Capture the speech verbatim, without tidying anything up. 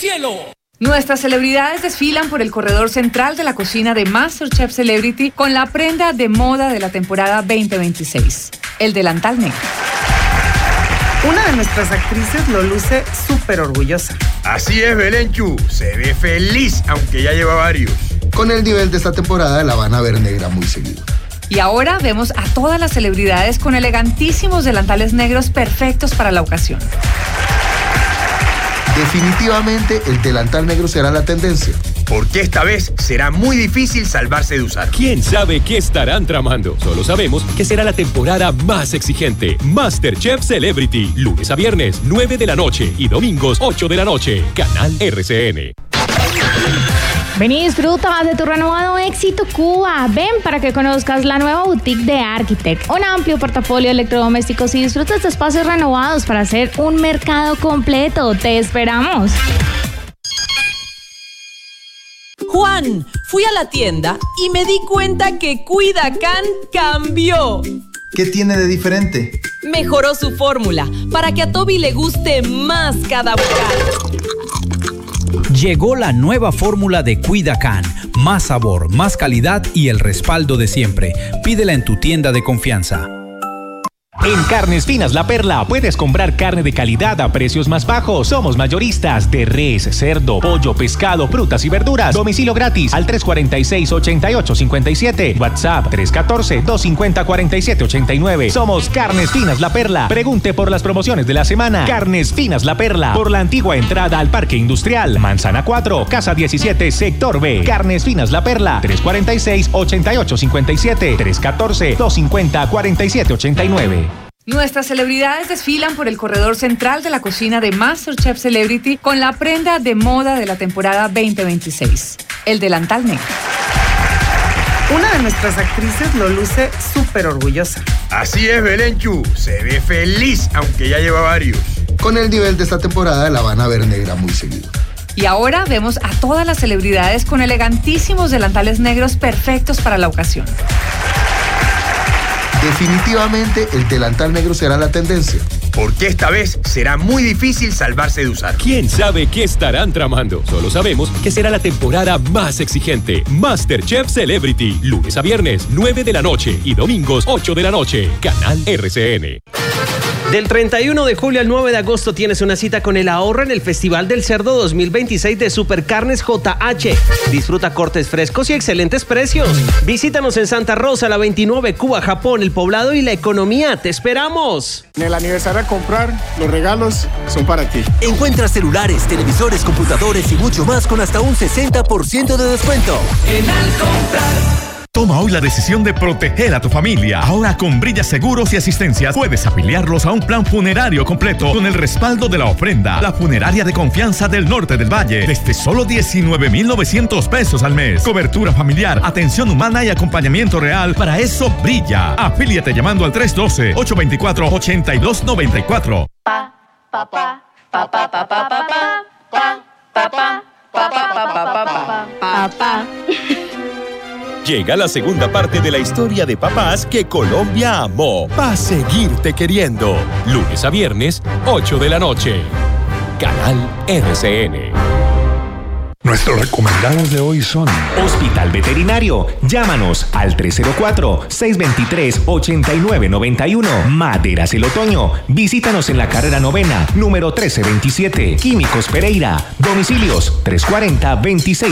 cielo. Nuestras celebridades desfilan por el corredor central de la cocina de MasterChef Celebrity con la prenda de moda de la temporada veinte veintiséis, el delantal negro. Una de nuestras actrices lo luce súper orgullosa. Así es, Belenchu. Se ve feliz, aunque ya lleva varios. Con el nivel de esta temporada la van a ver negra muy seguido. Y ahora vemos a todas las celebridades con elegantísimos delantales negros perfectos para la ocasión. Definitivamente el delantal negro será la tendencia. Porque esta vez será muy difícil salvarse de usar. ¿Quién sabe qué estarán tramando? Solo sabemos que será la temporada más exigente. MasterChef Celebrity, lunes a viernes, nueve de la noche y domingos, ocho de la noche. Canal R C N. Ven y disfruta de tu renovado Éxito Cuba. Ven para que conozcas la nueva boutique de Architect, un amplio portafolio de electrodomésticos y disfrutes de espacios renovados para hacer un mercado completo. ¡Te esperamos! Juan, fui a la tienda y me di cuenta que Cuidacán cambió. ¿Qué tiene de diferente? Mejoró su fórmula para que a Toby le guste más cada bocado. Llegó la nueva fórmula de Cuidacán. Más sabor, más calidad y el respaldo de siempre. Pídela en tu tienda de confianza. En Carnes Finas La Perla puedes comprar carne de calidad a precios más bajos. Somos mayoristas de res, cerdo, pollo, pescado, frutas y verduras. Domicilio gratis al tres cuatro seis, ocho ocho cinco siete. WhatsApp tres uno cuatro, dos cinco cero, cuatro siete ocho nueve. Somos Carnes Finas La Perla. Pregunte por las promociones de la semana. Carnes Finas La Perla. Por la antigua entrada al Parque Industrial. Manzana cuatro, Casa diecisiete, Sector B. Carnes Finas La Perla. tres cuatro seis, ocho ocho cinco siete. tres uno cuatro, dos cinco cero, cuatro siete ocho nueve. Nuestras celebridades desfilan por el corredor central de la cocina de MasterChef Celebrity con la prenda de moda de la temporada veinte veintiséis, el delantal negro. Una de nuestras actrices lo luce súper orgullosa. Así es, Belenchu. Se ve feliz, aunque ya lleva varios. Con el nivel de esta temporada la van a ver negra muy seguido. Y ahora vemos a todas las celebridades con elegantísimos delantales negros perfectos para la ocasión. Definitivamente el delantal negro será la tendencia. Porque esta vez será muy difícil salvarse de usar. ¿Quién sabe qué estarán tramando? Solo sabemos que será la temporada más exigente. MasterChef Celebrity, lunes a viernes, nueve de la noche y domingos, ocho de la noche. Canal R C N. Del treinta y uno de julio al nueve de agosto tienes una cita con el ahorro en el Festival del Cerdo dos mil veintiséis de Supercarnes J H. Disfruta cortes frescos y excelentes precios. Visítanos en Santa Rosa, la veintinueve, Cuba, Japón, El Poblado y La Economía. ¡Te esperamos! En el aniversario a comprar, los regalos son para ti. Encuentra celulares, televisores, computadores y mucho más con hasta un sesenta por ciento de descuento. En Al Comprar. Toma hoy la decisión de proteger a tu familia. Ahora con Brilla Seguros y Asistencia puedes afiliarlos a un plan funerario completo con el respaldo de la ofrenda. La funeraria de confianza del norte del valle. Desde solo diecinueve mil novecientos pesos al mes. Cobertura familiar, atención humana y acompañamiento real. Para eso brilla. Afíliate llamando al tres uno dos, ocho dos cuatro, ocho dos nueve cuatro. Pa, pa, pa, pa, pa, pa, pa, pa, pa, pa, pa, pa, pa, pa, pa, pa. Llega la segunda parte de la historia de papás que Colombia amó. Pa' seguirte queriendo. Lunes a viernes, ocho de la noche. Canal R C N. Nuestros recomendados de hoy son Hospital Veterinario. Llámanos al tres cero cuatro, seis dos tres, ocho nueve nueve uno. Maderas El Otoño. Visítanos en la carrera novena, número trece veintisiete. Químicos Pereira. Domicilios tres cuatro cero, veintiséis